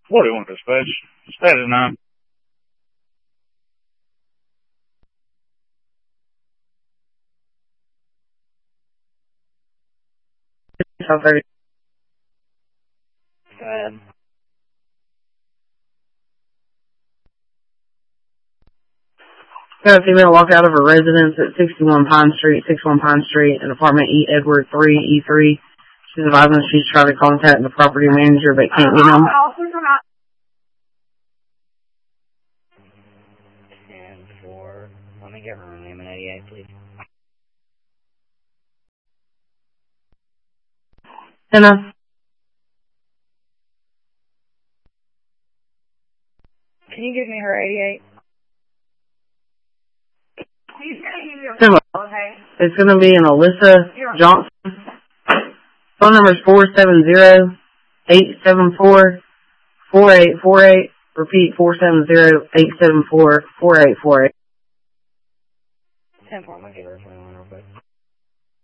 What do you want, dispatch? Status 9. South 30. Go ahead. Got a female walk out of her residence at 61 Pine Street, in apartment E. Edward 3, E3. She's advising she's trying to contact the property manager but can't get him. 10-4. Let me get her name in 88, please. 10. Can you give me her 88? Okay. It's going to be an Alyssa Johnson. Phone number is 470-874-4848. Repeat, 470-874-4848. 10-4. I'm going to give her a phone real quick.